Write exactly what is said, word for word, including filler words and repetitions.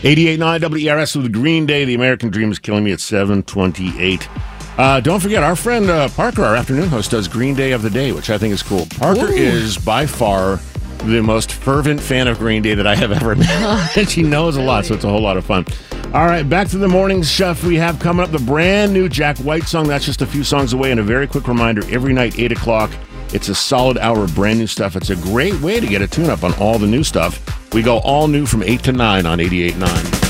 eighty-eight point nine W E R S with Green Day. The American Dream is killing me at seven twenty-eight. Uh, don't forget, our friend uh, Parker, our afternoon host, does Green Day of the Day, which I think is cool. Parker Ooh. is by far the most fervent fan of Green Day that I have ever met. And she knows a lot, so it's a whole lot of fun. All right, back to the morning stuff we have coming up. The brand new Jack White song. That's just a few songs away. And a very quick reminder, every night, eight o'clock, it's a solid hour of brand new stuff. It's a great way to get a tune-up on all the new stuff. We go all new from eight to nine on eighty-eight point nine.